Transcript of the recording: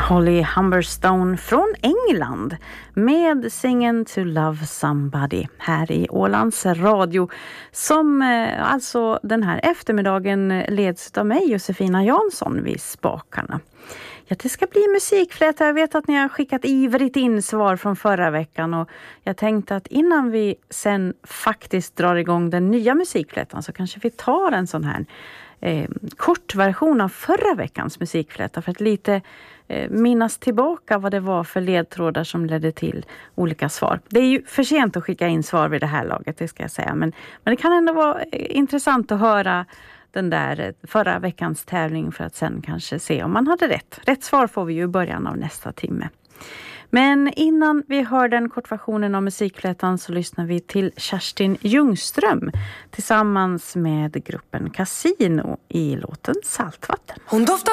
Holly Humberstone från England med Singin' to Love Somebody här i Ålands Radio, som alltså den här eftermiddagen leds av mig, Josefina Jansson, vid spakarna. Ja, det ska bli musikfläta. Jag vet att ni har skickat ivrigt in svar från förra veckan, och jag tänkte att innan vi sen faktiskt drar igång den nya musikflätan så kanske vi tar en sån här kort version av förra veckans musikfläta för att lite minnas tillbaka vad det var för ledtrådar som ledde till olika svar. Det är ju för sent att skicka in svar vid det här laget, det ska jag säga. Men det kan ändå vara intressant att höra den där förra veckans tävling för att sen kanske se om man hade rätt. Rätt svar får vi ju i början av nästa timme. Men innan vi hör den kortversionen av musikflätan så lyssnar vi till Kerstin Ljungström tillsammans med gruppen Casino i låten Saltvatten. Hon doftar